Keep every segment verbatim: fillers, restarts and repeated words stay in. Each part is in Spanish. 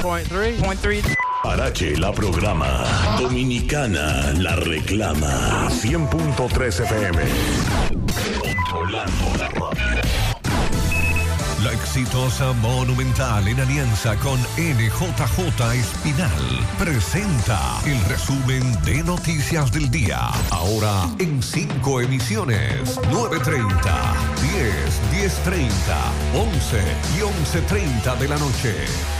point three. Point three. Parache la programa. Dominicana la reclama. cien punto tres F M. Controlando la radio. La exitosa Monumental, en alianza con N J J Espinal, presenta el resumen de noticias del día. Ahora en cinco emisiones: nueve treinta, diez, diez treinta, once y once treinta de la noche.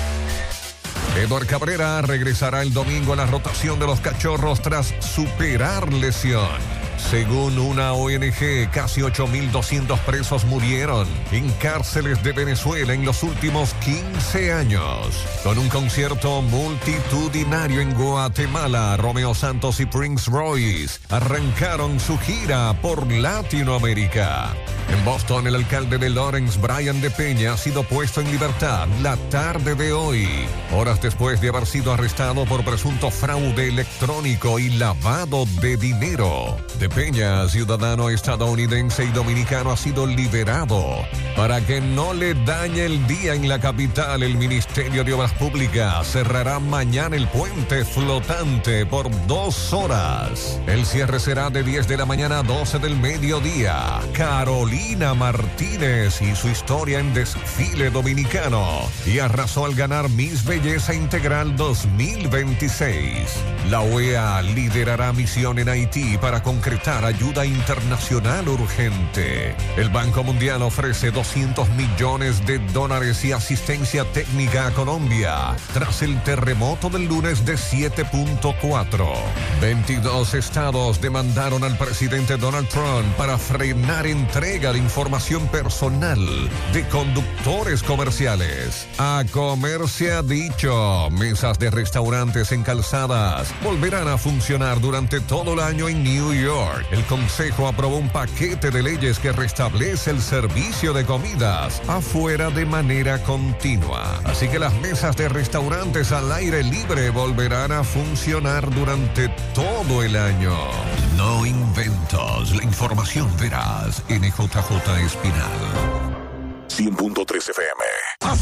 Edward Cabrera regresará el domingo a la rotación de los Cachorros tras superar lesión. Según una O N G, casi ocho mil doscientos presos murieron en cárceles de Venezuela en los últimos quince años. Con un concierto multitudinario en Guatemala, Romeo Santos y Prince Royce arrancaron su gira por Latinoamérica. En Boston, el alcalde de Lawrence, Brian De Peña, ha sido puesto en libertad la tarde de hoy, horas después de haber sido arrestado por presunto fraude electrónico y lavado de dinero. De Peña, ciudadano estadounidense y dominicano, ha sido liberado. Para que no le dañe el día en la capital, el Ministerio de Obras Públicas cerrará mañana el puente flotante por dos horas. El cierre será de diez de la mañana a doce del mediodía. Carolina Martínez y su historia en desfile dominicano, y arrasó al ganar Miss Belleza Integral dos mil veintiséis. La O E A liderará misión en Haití para concretar ayuda internacional urgente. El Banco Mundial ofrece doscientos millones de dólares y asistencia técnica a Colombia tras el terremoto del lunes de siete punto cuatro. veintidós estados demandaron al presidente Donald Trump para frenar entrega de información personal de conductores comerciales. A comer se ha dicho. Mesas de restaurantes en calzadas volverán a funcionar durante todo el año en New York. El Consejo aprobó un paquete de leyes que restablece el servicio de comidas afuera de manera continua. Así que las mesas de restaurantes al aire libre volverán a funcionar durante todo el año. No inventos, la información veraz. N J J Espinal. cien punto tres F M.